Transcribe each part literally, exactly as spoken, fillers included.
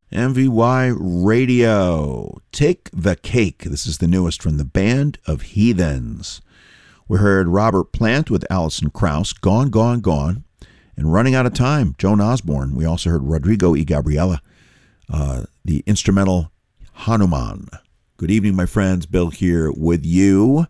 M V Y Radio. Take the Cake. This is the newest from the Band of Heathens. We heard Robert Plant with Alison Krauss, Gone, Gone, Gone, and Running Out of Time, Joan Osborne. We also heard Rodrigo y Gabriela, uh, the instrumental Hanuman. Good evening, my friends. Bill here with you.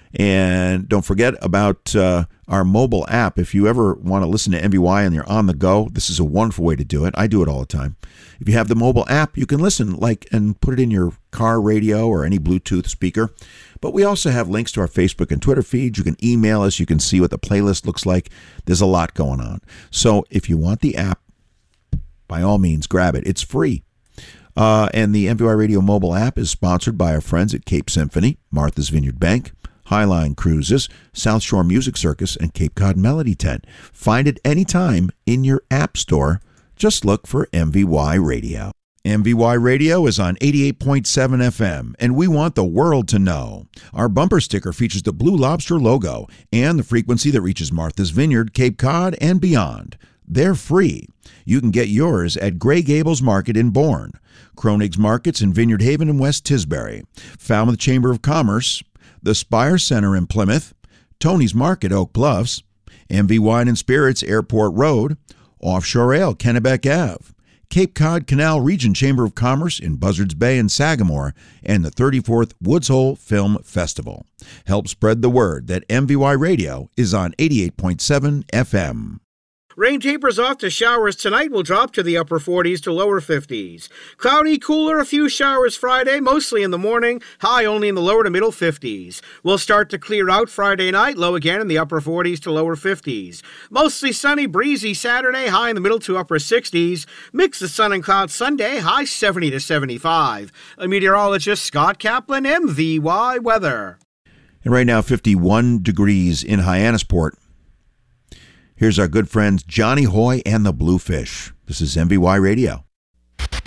And don't forget about uh, our mobile app. If you ever want to listen to M V Y and you're on the go, this is a wonderful way to do it. I do it all the time. If you have the mobile app, you can listen like and put it in your car radio or any Bluetooth speaker. But we also have links to our Facebook and Twitter feeds. You can email us. You can see what the playlist looks like. There's a lot going on. So if you want the app, by all means, grab it. It's free. Uh, and the M V Y Radio mobile app is sponsored by our friends at Cape Symphony, Martha's Vineyard Bank, Highline Cruises, South Shore Music Circus, and Cape Cod Melody Tent. Find it anytime in your app store. Just look for M V Y Radio. M V Y Radio is on eighty-eight point seven F M, and we want the world to know. Our bumper sticker features the Blue Lobster logo and the frequency that reaches Martha's Vineyard, Cape Cod, and beyond. They're free. You can get yours at Gray Gables Market in Bourne, Kronig's Markets in Vineyard Haven and West Tisbury, Falmouth Chamber of Commerce, the Spire Center in Plymouth, Tony's Market, Oak Bluffs, M V Wine and Spirits, Airport Road, Offshore Ale, Kennebec Avenue, Cape Cod Canal Region Chamber of Commerce in Buzzards Bay and Sagamore, and the thirty-fourth Woods Hole Film Festival. Help spread the word that M V Y Radio is on eighty-eight point seven F M. Rain tapers off to showers tonight. Will drop to the upper forties to lower fifties. Cloudy, cooler, a few showers Friday, mostly in the morning, high only in the lower to middle fifties. Will start to clear out Friday night, low again in the upper forties to lower fifties. Mostly sunny, breezy Saturday, high in the middle to upper sixties. Mix of sun and clouds Sunday, high seventy to seventy-five. A meteorologist, Scott Kaplan, M V Y Weather. And right now, fifty-one degrees in Hyannisport. Here's our good friends Johnny Hoy and the Bluefish. This is M V Y Radio.